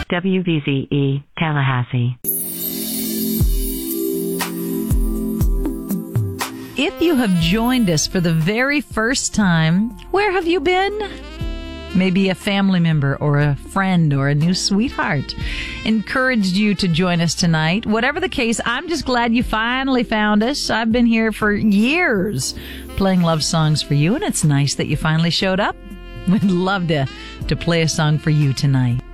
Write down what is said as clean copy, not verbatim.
WVZE, Tallahassee. If you have joined us for the very first time, where have you been? Maybe a family member or a friend or a new sweetheart encouraged you to join us tonight. Whatever the case, I'm just glad you finally found us. I've been here for years playing love songs for you, and it's nice that you finally showed up. We'd love to play a song for you tonight.